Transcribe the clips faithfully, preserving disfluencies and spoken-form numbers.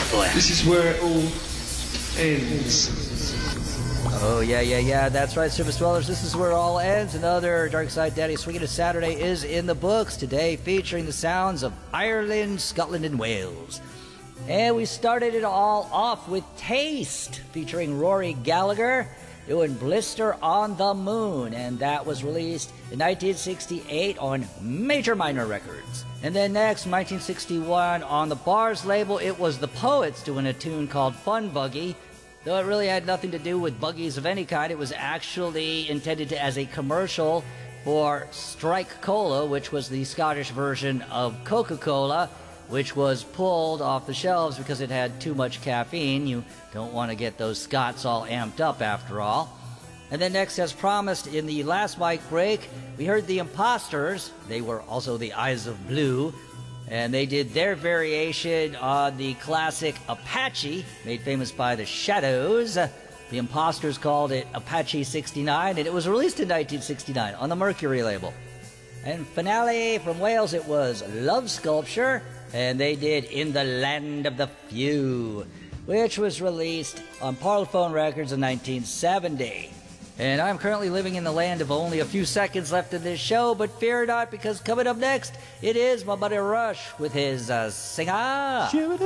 boy. This is where it all ends. Oh, yeah, yeah, yeah, that's right, Surface Dwellers. This is where it all ends. Another Dark Side Daddy Swinging a Saturday is in the books today, featuring the sounds of Ireland, Scotland, and Wales. And we started it all off with Taste, featuring Rory Gallagher, doing Blister on the Moon, and that was released in nineteen sixty-eight on Major Minor Records. And then next, nineteen sixty-one, on the Bars label, it was the Poets doing a tune called Fun Buggy. Though it really had nothing to do with buggies of any kind, it was actually intended to, as a commercial for Strike Cola, which was the Scottish version of Coca-Cola, which was pulled off the shelves because it had too much caffeine. You don't want to get those Scots all amped up after all. And then next, as promised in the last mic break, we heard the Imposters. They were also the Eyes of Blue, and they did their variation on the classic Apache, made famous by the Shadows. The Imposters called it Apache sixty-nine, and it was released in nineteen sixty-nine on the Mercury label. And finale from Wales, it was Love Sculpture, and they did In the Land of the Few, which was released on Parlophone Records in nineteen seventy. And I'm currently living in the land of only a few seconds left in this show, but fear not, because coming up next, it is my buddy Rush with his uh, singer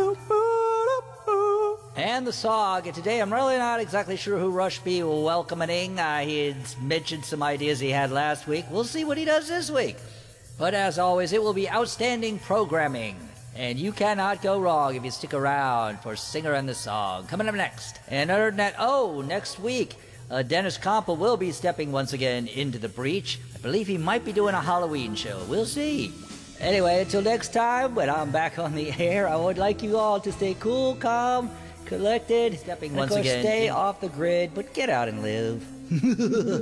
and the song. And today I'm really not exactly sure who Rush be welcoming. Uh, he had mentioned some ideas he had last week. We'll see what he does this week. But as always, it will be outstanding programming, and you cannot go wrong if you stick around for Singer and the Song. Coming up next. And other than that, oh, next week, Uh, Dennis Compa will be stepping once again into the breach. I believe he might be doing a Halloween show. We'll see. Anyway, until next time, when I'm back on the air, I would like you all to stay cool, calm, collected, stepping once again. Stay off the grid, but get out and live.